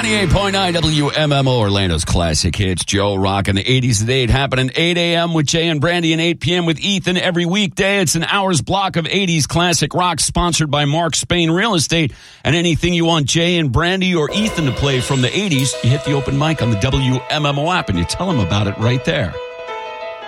98.9 WMMO, Orlando's classic hits. Joe rocking the 80s at 8, happening 8 a.m. with Jay and Brandy and 8 p.m. with Ethan every weekday. It's an hour's block of 80s classic rock sponsored by Mark Spain Real Estate. And anything you want Jay and Brandy or Ethan to play from the 80s, you hit the open mic on the WMMO app and you tell them about it right there.